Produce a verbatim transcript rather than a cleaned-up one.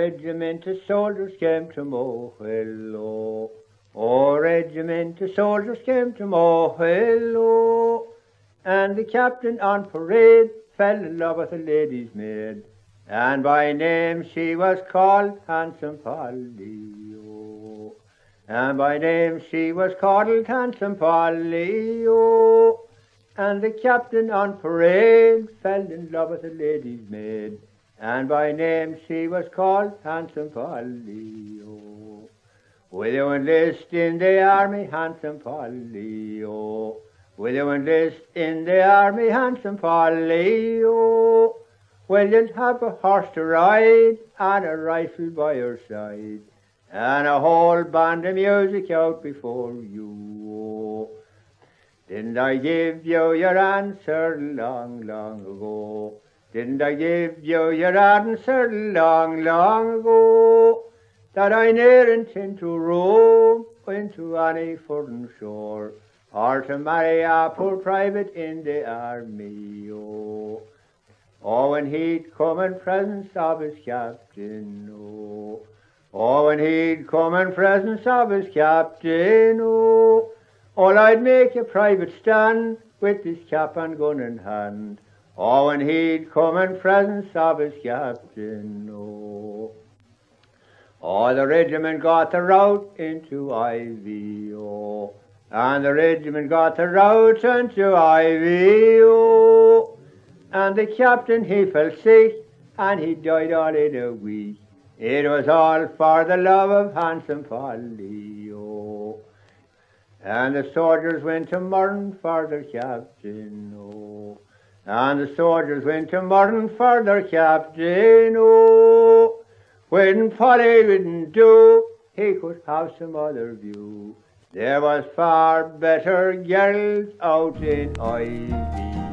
regiment of soldiers came to Mohillo. Oh, regiment of soldiers came to Mohillo. And the captain on parade fell in love with a lady's maid. And by name she was called Handsome Polly. Oh. And by name she was called Handsome Polly. Oh. And the captain on parade fell in love with a lady's maid. And by name she was called Handsome Polly. Oh. Will you enlist in the army, Handsome Polly? Oh. Will you enlist in the army, Handsome Polly? Oh. Will you have a horse to ride and a rifle by your side and a whole band of music out before you? Oh. Didn't I give you your answer long, long ago? Didn't I give you your answer long, long ago? That I ne'er intend to roam into any foreign shore, or to marry a poor private in the army. Oh, oh when he'd come in presence of his captain. Oh, oh when he'd come in presence of his captain. Oh, oh I'd make a private stand with his cap and gun in hand. Oh, when he'd come in presence of his captain. Oh, oh the regiment got the rout into Ivy. Oh, and the regiment got the rout into Ivy. Oh, and the captain he fell sick and he died all in a week. It was all for the love of Handsome Polly. Oh, and the soldiers went to mourn for their captain. Oh, and the soldiers went to mourn for their captain. Oh, when Polly didn't do, he could have some other view. There was far better girls out in Ivy.